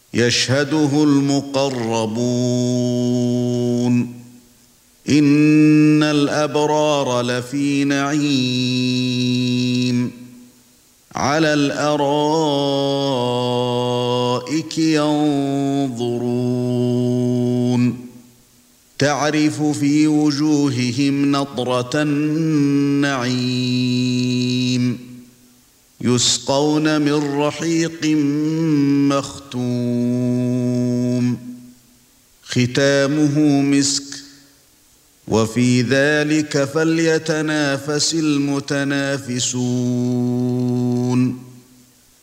يشهده المقربون إن الأبرار لفي نعيم على الأرائك ينظرون تعرف في وجوههم نضرة النعيم يسقون من رحيق مختوم ختامه مسك وفي ذلك فليتنافس المتنافسون